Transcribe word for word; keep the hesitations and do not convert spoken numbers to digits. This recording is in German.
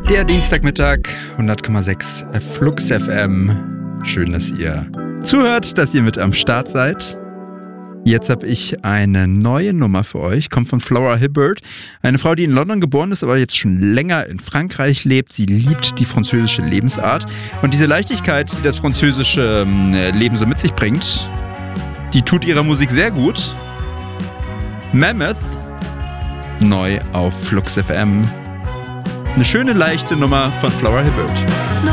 Der Dienstagmittag, hundert Komma sechs Flux F M. Schön, dass ihr zuhört, dass ihr mit am Start seid. Jetzt habe ich eine neue Nummer für euch, kommt von Flora Hibbert. Eine Frau, die in London geboren ist, aber jetzt schon länger in Frankreich lebt. Sie liebt die französische Lebensart. Und diese Leichtigkeit, die das französische Leben so mit sich bringt, die tut ihrer Musik sehr gut. Mammoth, neu auf Flux F M. Eine schöne, leichte Nummer von Flora Hibbert.